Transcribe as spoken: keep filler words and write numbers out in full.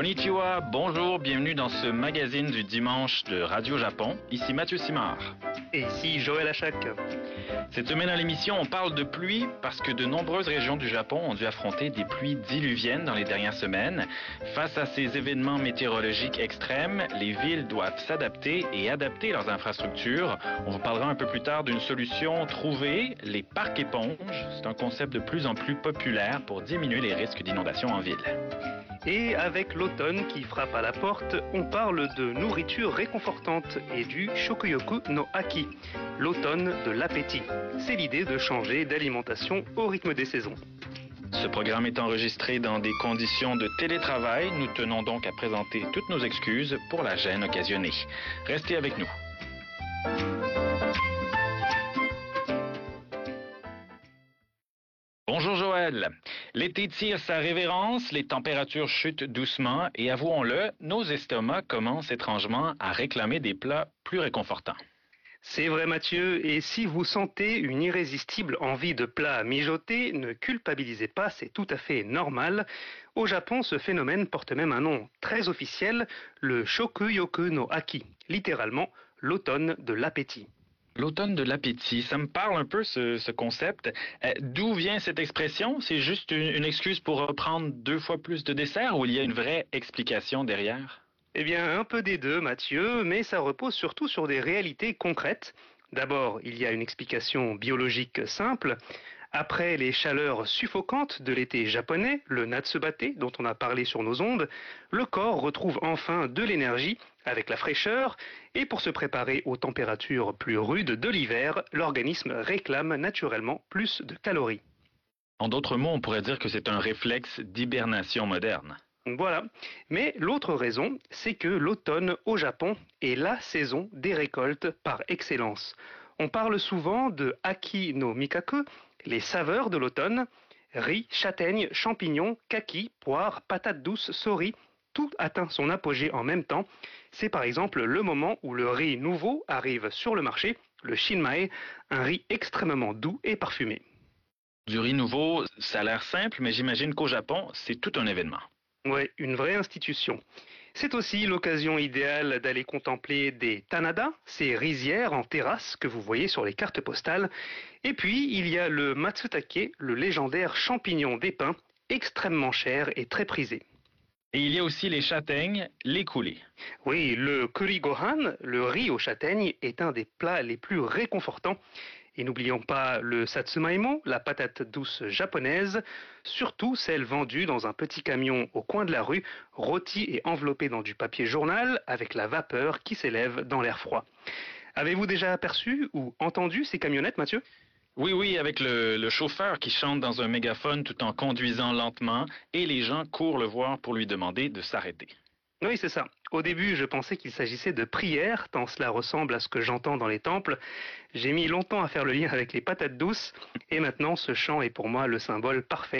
Konnichiwa, bonjour, bienvenue dans ce magazine du dimanche de Radio Japon. Ici Mathieu Simard. Et ici Joël Achac. Cette semaine à l'émission, on parle de pluie parce que de nombreuses régions du Japon ont dû affronter des pluies diluviennes dans les dernières semaines. Face à ces événements météorologiques extrêmes, les villes doivent s'adapter et adapter leurs infrastructures. On vous parlera un peu plus tard d'une solution trouvée, les parcs éponges. C'est un concept de plus en plus populaire pour diminuer les risques d'inondation en ville. Et avec l'automne qui frappe à la porte, on parle de nourriture réconfortante et du Shokuyoku no Aki, l'automne de l'appétit. C'est l'idée de changer d'alimentation au rythme des saisons. Ce programme est enregistré dans des conditions de télétravail. Nous tenons donc à présenter toutes nos excuses pour la gêne occasionnée. Restez avec nous. Bonjour Joël. L'été tire sa révérence, les températures chutent doucement et avouons-le, nos estomacs commencent étrangement à réclamer des plats plus réconfortants. C'est vrai Mathieu, et si vous sentez une irrésistible envie de plats à mijoter, ne culpabilisez pas, c'est tout à fait normal. Au Japon, ce phénomène porte même un nom très officiel, le Shokuyoku no Aki, littéralement l'automne de l'appétit. L'automne de l'appétit, ça me parle un peu ce, ce concept. Euh, d'où vient cette expression? C'est juste une, une excuse pour reprendre deux fois plus de dessert ou il y a une vraie explication derrière? Eh bien, un peu des deux, Mathieu, mais ça repose surtout sur des réalités concrètes. D'abord, il y a une explication biologique simple. Après les chaleurs suffocantes de l'été japonais, le Natsubate, dont on a parlé sur nos ondes, le corps retrouve enfin de l'énergie avec la fraîcheur, et pour se préparer aux températures plus rudes de l'hiver, l'organisme réclame naturellement plus de calories. En d'autres mots, on pourrait dire que c'est un réflexe d'hibernation moderne. Voilà. Mais l'autre raison, c'est que l'automne au Japon est la saison des récoltes par excellence. On parle souvent de Aki no Mikaku, les saveurs de l'automne, riz, châtaigne, champignons, kaki, poires, patates douces, sori, tout atteint son apogée en même temps. C'est par exemple le moment où le riz nouveau arrive sur le marché, le shinmae, un riz extrêmement doux et parfumé. Du riz nouveau, ça a l'air simple, mais j'imagine qu'au Japon, c'est tout un événement. Oui, une vraie institution. C'est aussi l'occasion idéale d'aller contempler des tanada, ces rizières en terrasse que vous voyez sur les cartes postales. Et puis, il y a le matsutake, le légendaire champignon des pins, extrêmement cher et très prisé. Et il y a aussi les châtaignes, les coulées. Oui, le kuri gohan, le riz aux châtaignes, est un des plats les plus réconfortants. Et n'oublions pas le satsumaimo, la patate douce japonaise, surtout celle vendue dans un petit camion au coin de la rue, rôtie et enveloppée dans du papier journal avec la vapeur qui s'élève dans l'air froid. Avez-vous déjà aperçu ou entendu ces camionnettes, Mathieu ? Oui, oui, avec le, le chauffeur qui chante dans un mégaphone tout en conduisant lentement et les gens courent le voir pour lui demander de s'arrêter. Oui, c'est ça. Au début, je pensais qu'il s'agissait de prières, tant cela ressemble à ce que j'entends dans les temples. J'ai mis longtemps à faire le lien avec les patates douces, et maintenant ce chant est pour moi le symbole parfait